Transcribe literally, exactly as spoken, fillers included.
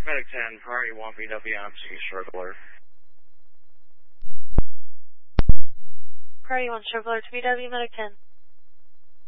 Medic ten, priority one B W M C stroke alert. Priority one stroke alert to B W, Medic ten.